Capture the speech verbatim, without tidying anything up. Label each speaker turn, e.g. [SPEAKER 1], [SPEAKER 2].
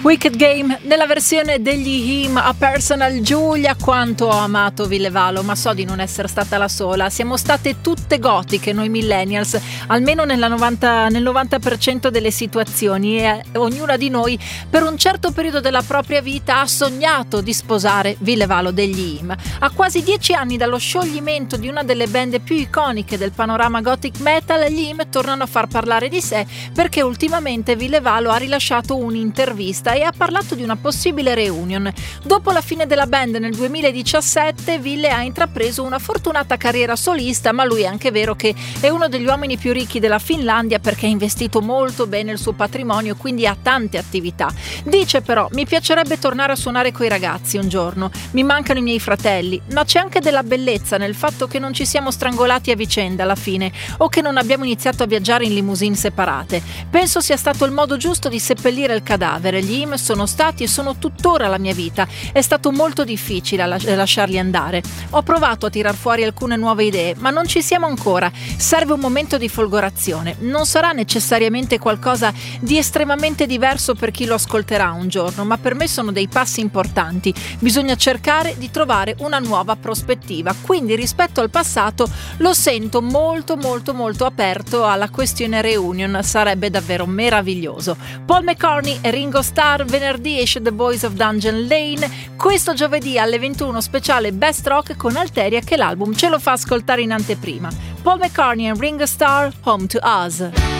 [SPEAKER 1] Wicked Game nella versione degli Him, A Personal Giulia. Quanto ho amato Villevalo, ma so di non essere stata la sola. Siamo state tutte gotiche noi millennials, almeno nella novanta, nel novanta per cento delle situazioni, e ognuna di noi per un certo periodo della propria vita ha sognato di sposare Villevalo degli Him. A quasi dieci anni dallo scioglimento di una delle band più iconiche del panorama gothic metal, gli Him tornano a far parlare di sé perché ultimamente Villevalo ha rilasciato un'intervista e ha parlato di una possibile reunion. Dopo la fine della band nel duemiladiciassette, Ville ha intrapreso una fortunata carriera solista, ma lui è anche vero che è uno degli uomini più ricchi della Finlandia perché ha investito molto bene il suo patrimonio, quindi ha tante attività. Dice però: mi piacerebbe tornare a suonare coi ragazzi un giorno, mi mancano i miei fratelli, ma c'è anche della bellezza nel fatto che non ci siamo strangolati a vicenda alla fine, o che non abbiamo iniziato a viaggiare in limousine separate. Penso sia stato il modo giusto di seppellire il cadavere. Gli Him sono stati e sono tuttora la mia vita. È stato molto difficile las- lasciarli andare. Ho provato a tirar fuori alcune nuove idee, ma non ci siamo ancora. Serve un momento di folgorazione. Non sarà necessariamente qualcosa di estremamente diverso per chi lo ascolterà un giorno, ma per me sono dei passi importanti. Bisogna cercare di trovare una nuova prospettiva. Quindi rispetto al passato lo sento molto molto molto aperto alla questione reunion. Sarebbe davvero meraviglioso. Paul McCartney e Ringo Starr. Venerdì esce The Boys of Dungeon Lane, questo giovedì alle ventuno speciale Best Rock con Alteria che l'album ce lo fa ascoltare in anteprima. Paul McCartney e Ringo Starr, Home to Us.